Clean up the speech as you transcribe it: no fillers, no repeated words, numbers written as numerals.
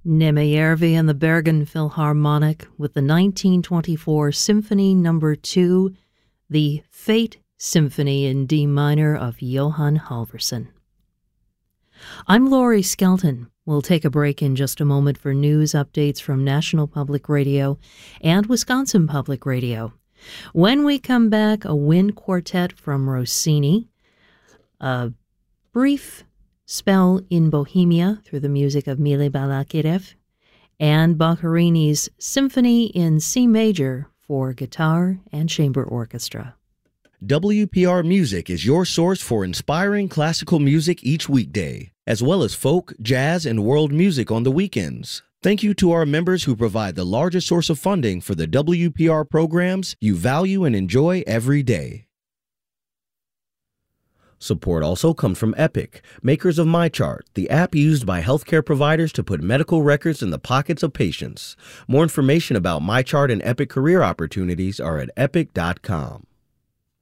Nemejärvi and the Bergen Philharmonic with the 1924 Symphony No. 2, the Fate Symphony in D minor of Johann Halvorsen. I'm Laurie Skelton. We'll take a break in just a moment for news updates from National Public Radio and Wisconsin Public Radio. When we come back, a wind quartet from Rossini, a brief spell in Bohemia through the music of Mile Balakirev, and Boccherini's Symphony in C major for guitar and chamber orchestra. WPR Music is your source for inspiring classical music each weekday, as well as folk, jazz, and world music on the weekends. Thank you to our members who provide the largest source of funding for the WPR programs you value and enjoy every day. Support also comes from Epic, makers of MyChart, the app used by healthcare providers to put medical records in the pockets of patients. More information about MyChart and Epic career opportunities are at epic.com.